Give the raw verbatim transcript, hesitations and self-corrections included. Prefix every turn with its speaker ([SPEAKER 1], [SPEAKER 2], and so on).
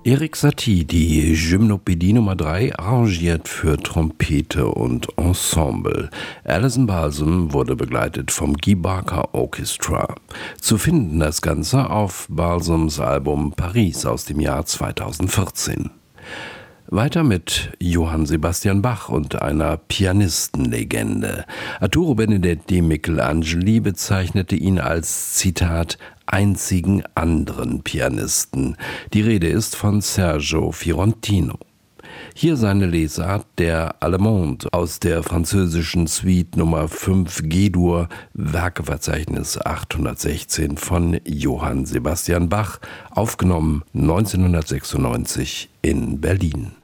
[SPEAKER 1] Erik Satie, die Gymnopädie Nummer drei, arrangiert für Trompete und Ensemble. Alison Balsom wurde begleitet vom Guy Barker Orchestra. Zu finden das Ganze auf Balsoms Album Paris aus dem Jahr zweitausendvierzehn. Weiter mit Johann Sebastian Bach und einer Pianistenlegende. Arturo Benedetti Michelangeli bezeichnete ihn als, Zitat, einzigen anderen Pianisten. Die Rede ist von Sergio Fiorentino. Hier seine Lesart der Allemande aus der französischen Suite Nummer fünf G-Dur, Werkeverzeichnis achthundertsechzehn von Johann Sebastian Bach, aufgenommen neunzehnhundertsechsundneunzig in Berlin.